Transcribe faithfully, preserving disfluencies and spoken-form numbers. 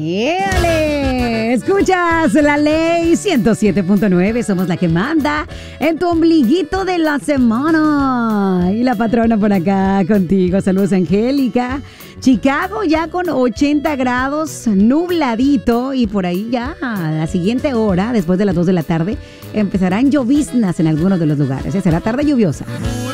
¡Éale! Escuchas la ley ciento siete punto nueve. Somos la que manda en tu ombliguito de la semana. Y la patrona por acá contigo. Saludos, Angélica. Chicago ya con ochenta grados, nubladito. Y por ahí ya a la siguiente hora, después de las dos de la tarde, empezarán lloviznas en algunos de los lugares. Será tarde lluviosa.